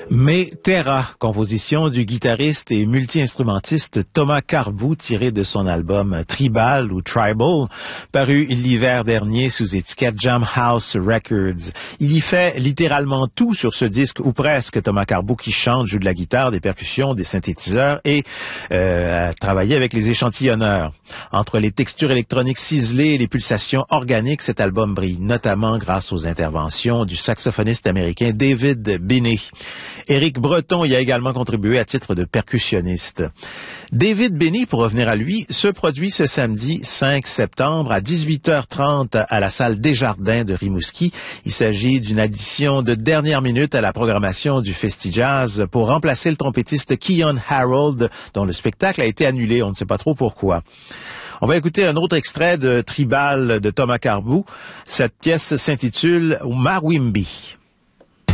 Mais Terra, composition du guitariste et multi-instrumentiste Thomas Carboux, tiré de son album Tribal ou Tribal, paru l'hiver dernier sous étiquette Jam House Records. Il y fait littéralement tout sur ce disque, ou presque. Thomas Carboux qui chante, joue de la guitare, des percussions, des synthétiseurs et a travaillé avec les échantillonneurs. Entre les textures électroniques ciselées et les pulsations organiques, cet album brille notamment grâce aux interventions du saxophoniste américain David Binney. Éric Breton y a également contribué à titre de percussionniste. David Binney, pour revenir à lui, se produit ce samedi 5 septembre à 18h30 à la salle Desjardins de Rimouski. Il s'agit d'une addition de dernière minute à la programmation du FestiJazz pour remplacer le trompettiste Keyon Harold, dont le spectacle a été annulé. On ne sait pas trop pourquoi. On va écouter un autre extrait de Tribal de Thomas Carboux. Cette pièce s'intitule Mawimbi.